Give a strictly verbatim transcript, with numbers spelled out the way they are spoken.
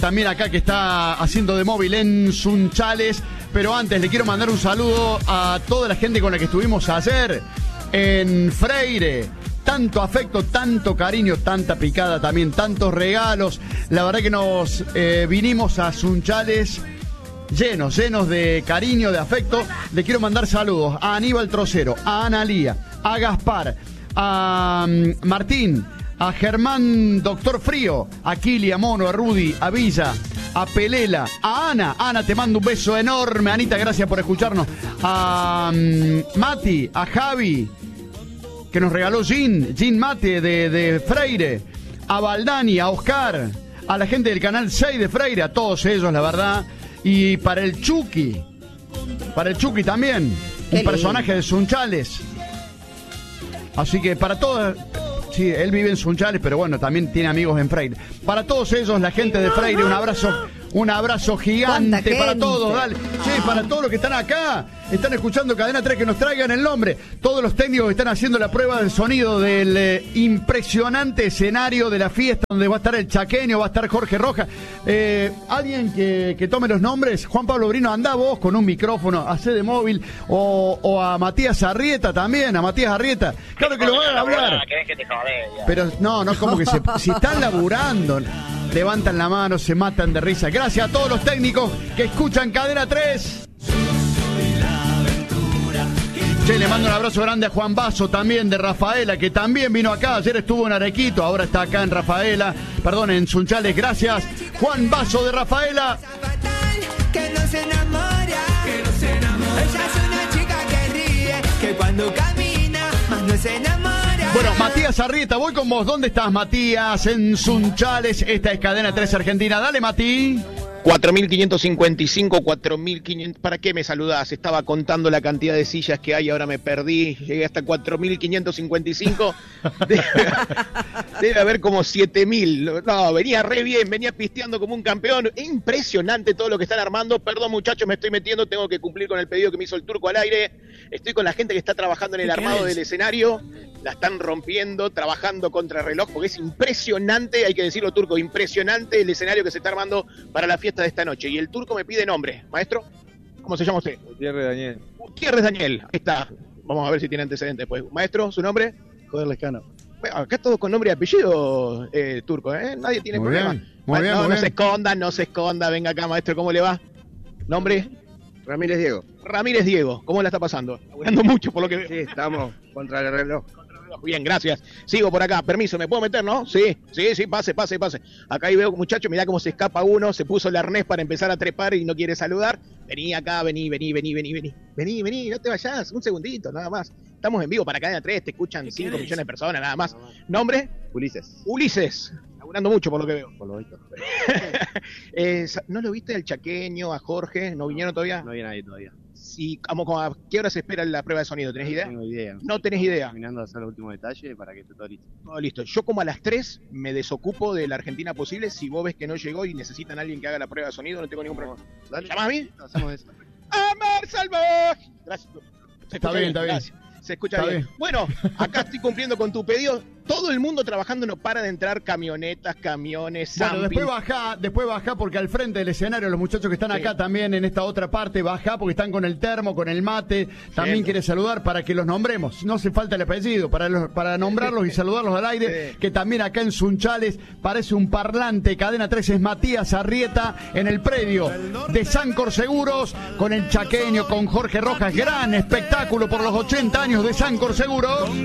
también acá que está haciendo de móvil en Sunchales. Pero antes le quiero mandar un saludo a toda la gente con la que estuvimos ayer en Freire. Tanto afecto, tanto cariño, tanta picada también, tantos regalos. La verdad que nos eh, vinimos a Sunchales llenos, llenos de cariño, de afecto. Le quiero mandar saludos a Aníbal Trocero, a Analía, a Gaspar, a um, Martín, a Germán Doctor Frío, a Kili, a Mono, a Rudy, a Villa, a Pelela, a Ana. Ana, te mando un beso enorme. Anita, gracias por escucharnos. A um, Mati, a Javi, que nos regaló Gin, Gin Mate de, de Freire, a Valdani, a Oscar, a la gente del Canal seis de Freire, a todos ellos, la verdad. Y para el Chucky, para el Chucky también, Qué un personaje de Sunchales. Así que para todos, sí, él vive en Sunchales, pero bueno, también tiene amigos en Freire. Para todos ellos, la gente de Freire, un abrazo, un abrazo gigante para todos, dale. Sí, para todos los que están acá, están escuchando Cadena tres, que nos traigan el nombre. Todos los técnicos que están haciendo la prueba de sonido del eh, impresionante escenario de la fiesta, donde va a estar el Chaqueño, va a estar Jorge Rojas. Eh, alguien que, que tome los nombres. Juan Pablo Brino, anda vos con un micrófono, hacé de móvil. O, o a Matías Arrieta también, a Matías Arrieta. Claro que lo van a hablar. Pero no, no, como que se, si están laburando, levantan la mano, se matan de risa. Gracias a todos los técnicos que escuchan Cadena tres. Che, le mando un abrazo grande a Juan Basso también de Rafaela, que también vino acá. Ayer estuvo en Arequito, ahora está acá en Rafaela, perdón, en Sunchales. Gracias, Juan Basso de Rafaela. Que no se enamora, que no se enamora. Ella es una chica que ríe, que cuando camina, más no se enamora. Bueno, Matías Arrieta, voy con vos. ¿Dónde estás, Matías? En Sunchales. Esta es Cadena tres Argentina. Dale, Mati. cuatro mil quinientos cincuenta y cinco, cuatro mil quinientos. ¿Para qué me saludás? Estaba contando la cantidad de sillas que hay, ahora me perdí. Llegué hasta cuatro mil quinientos cincuenta y cinco. Debe, debe haber como siete mil. No, venía re bien, venía pisteando como un campeón. Impresionante todo lo que están armando. Perdón, muchachos, me estoy metiendo. Tengo que cumplir con el pedido que me hizo el Turco al aire. Estoy con la gente que está trabajando en el armado del escenario. La están rompiendo, trabajando contra reloj, porque es impresionante, hay que decirlo, Turco, impresionante el escenario que se está armando para la fiesta de esta noche. Y el Turco me pide nombre. Maestro, ¿cómo se llama usted? Gutiérrez Daniel. Gutiérrez Daniel, ahí está. Vamos a ver si tiene antecedentes, pues. Maestro, ¿su nombre? Joder Lescano. Bueno, acá todos con nombre y apellido, eh, Turco, ¿eh? Nadie tiene muy problema. Bien, muy Ma- bien, no, muy no bien. se esconda, no se esconda. Venga acá, maestro, ¿cómo le va? ¿Nombre? Ramírez Diego. Ramírez Diego. ¿Cómo la está pasando? Laburando mucho, por lo que veo. Sí, estamos contra el reloj. Bien, gracias. Sigo por acá. Permiso, ¿me puedo meter, no? Sí, sí, sí, pase, pase, pase. Acá ahí veo, muchachos, mirá cómo se escapa uno. Se puso el arnés para empezar a trepar y no quiere saludar. Vení acá, vení, vení, vení, vení, vení. Vení, vení, no te vayas. Un segundito, nada más. Estamos en vivo para Cadena tres. Te escuchan cinco millones de personas, nada más. ¿Nombre? Ulises. Ulises. Laburando mucho, por lo que veo. Por lo visto. eh, ¿No lo viste al Chaqueño, a Jorge? ¿No vinieron todavía? No había nadie todavía. Sí, como, como ¿a qué hora se espera la prueba de sonido? ¿Tenés idea? No tengo idea. No tenés idea. Terminando de hacer los últimos detalles para que esté todo listo. Todo listo. Yo como a las tres me desocupo de la Argentina Posible. Si vos ves que no llegó y necesitan a alguien que haga la prueba de sonido, no tengo ningún problema. Dale. ¿Llamás a mí? Hacemos eso. ¡Amar salvaje! Gracias. Se Está escucha bien, está bien. Gracias. Se escucha Está bien. bien. Bueno, acá estoy cumpliendo con tu pedido. Todo el mundo trabajando, no para de entrar camionetas, camiones, Bueno, zamping. después bajá, después bajá porque al frente del escenario los muchachos que están Sí. acá también en esta otra parte, bajá porque están con el termo, con el mate, también Cierto. quiere saludar para que los nombremos, no hace falta el apellido, para, los, para nombrarlos y saludarlos al aire, Sí. que también acá en Sunchales parece un parlante. Cadena tres es Matías Arrieta en el predio de Sancor Seguros, con el Chaqueño, con Jorge Rojas, gran espectáculo por los ochenta años de Sancor Seguros.